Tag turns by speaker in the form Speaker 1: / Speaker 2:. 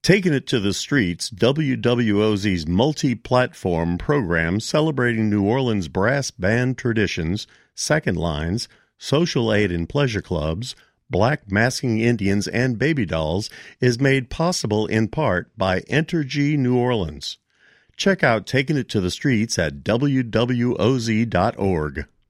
Speaker 1: Taking It to the Streets, WWOZ's multi-platform program celebrating New Orleans brass band traditions, second lines, social aid and pleasure clubs, black masking Indians, and baby dolls is made possible in part by Entergy New Orleans. Check out Taking It to the Streets at WWOZ.org.